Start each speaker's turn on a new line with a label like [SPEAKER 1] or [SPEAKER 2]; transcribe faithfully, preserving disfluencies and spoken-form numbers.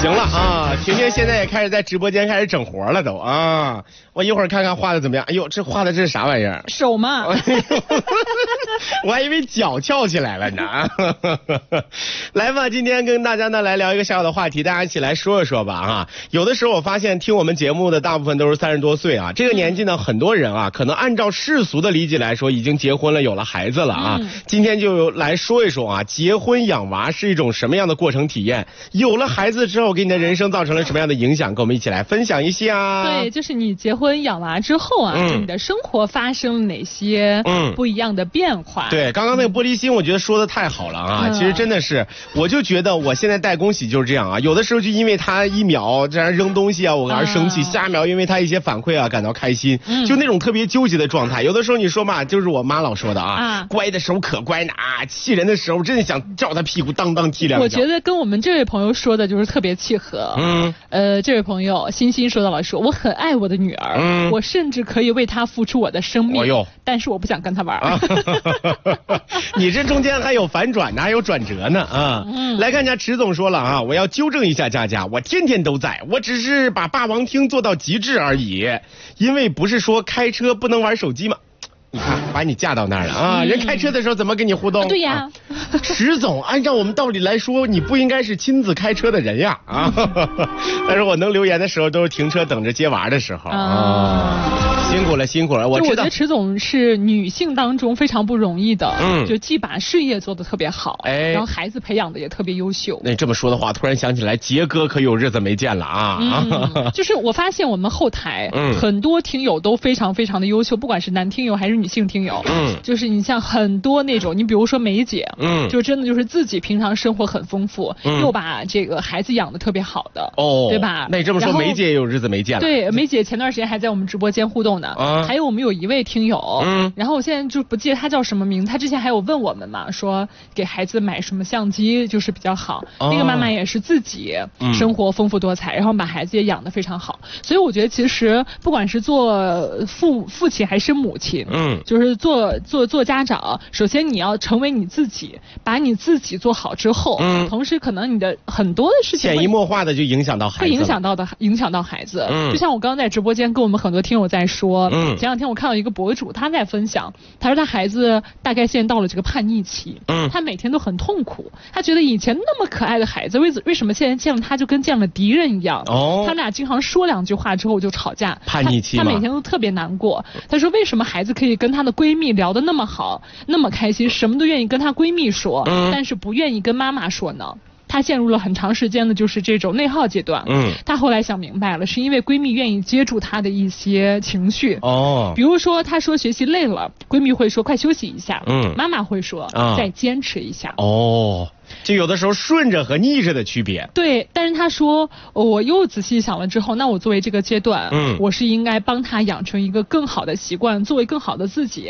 [SPEAKER 1] 行了啊，婷婷现在也开始在直播间开始整活了都啊！我一会儿看看画的怎么样。哎呦，这画的这是啥玩意儿？
[SPEAKER 2] 手嘛。
[SPEAKER 1] 我还以为脚翘起来了呢。来吧，今天跟大家呢来聊一个小小的话题，大家一起来说一说吧啊！有的时候我发现听我们节目的大部分都是三十多岁啊，这个年纪呢，很多人啊，可能按照世俗的理解来说，已经结婚了，有了孩子了啊。嗯、今天就来说一说啊，结婚养娃是一种什么样的过程体验？有了孩子之后，给你的人生造成了什么样的影响？跟我们一起来分享一下。
[SPEAKER 2] 对，就是你结婚养娃之后啊，嗯、就你的生活发生了哪些不一样的变化？
[SPEAKER 1] 嗯、对，刚刚那个玻璃心，我觉得说的太好了啊！嗯、其实真的是，我就觉得我现在带恭喜就是这样啊，有的时候就因为他一秒这样扔东西啊，我而生气；下一秒因为他一些反馈啊，感到开心，嗯、就那种特别纠结的状态。有的时候你说嘛，就是我妈老说的啊，啊乖的时候可乖呢啊，气人的时候真的想照他屁股当当踢两脚。
[SPEAKER 2] 我觉得跟我们这位朋友说的就是特别契合。嗯，呃，这位朋友欣欣说到了说，我很爱我的女儿，嗯、我甚至可以为她付出我的生命，哎、但是我不想跟她玩。啊、
[SPEAKER 1] 你这中间还有反转呢，还有转折呢啊！嗯、来看一下池总说了啊，我要纠正一下佳佳，我天天都在，我只是把霸王厅做到极致而已，因为不是说开车不能玩手机吗？你看，把你架到那儿了啊！嗯、人开车的时候怎么跟你互动？
[SPEAKER 2] 啊对呀、
[SPEAKER 1] 啊，池总，按照我们道理来说，你不应该是亲自开车的人呀啊！但是我能留言的时候，都是停车等着接娃的时候啊。啊辛苦了，辛苦了！我知道，
[SPEAKER 2] 我觉得池总是女性当中非常不容易的，嗯，就既把事业做得特别好，哎，然后孩子培养的也特别优秀。
[SPEAKER 1] 那你这么说的话，突然想起来，杰哥可有日子没见了啊！
[SPEAKER 2] 嗯、就是我发现我们后台，嗯，很多听友都非常非常的优秀，不管是男听友还是女性听友，嗯，就是你像很多那种，你比如说梅姐，嗯，就真的就是自己平常生活很丰富，嗯、又把这个孩子养得特别好的，哦，对吧？
[SPEAKER 1] 那你这么说，梅姐也有日子没见了。
[SPEAKER 2] 对，梅姐前段时间还在我们直播间互动。啊、还有我们有一位听友，嗯，然后我现在就不记得他叫什么名字，他之前还有问我们嘛，说给孩子买什么相机就是比较好。哦、那个妈妈也是自己生活丰富多彩，嗯、然后把孩子也养得非常好。所以我觉得其实不管是做父父亲还是母亲，嗯，就是做做做家长，首先你要成为你自己，把你自己做好之后，嗯，同时可能你的很多的事情
[SPEAKER 1] 潜移默化的就影响到孩子，
[SPEAKER 2] 会影响到的影响到孩子。嗯，就像我刚刚在直播间跟我们很多听友在说，嗯，前两天我看到一个博主他在分享，他说他孩子大概现在到了这个叛逆期，嗯，他每天都很痛苦，他觉得以前那么可爱的孩子，为为什么现在见了他就跟见了敌人一样？哦，他俩经常说两句话之后就吵架，
[SPEAKER 1] 叛逆期
[SPEAKER 2] 他，他每天都特别难过。他说为什么孩子可以跟他的闺蜜聊得那么好，那么开心，什么都愿意跟他闺蜜说，嗯，但是不愿意跟妈妈说呢？她陷入了很长时间的就是这种内耗阶段。嗯，她后来想明白了，是因为闺蜜愿意接住她的一些情绪。哦，比如说她说学习累了，闺蜜会说快休息一下。嗯，妈妈会说、啊、再坚持一下。
[SPEAKER 1] 哦，就有的时候顺着和逆着的区别。
[SPEAKER 2] 对，但是她说我又仔细想了之后，那我作为这个阶段，嗯，我是应该帮她养成一个更好的习惯，作为更好的自己。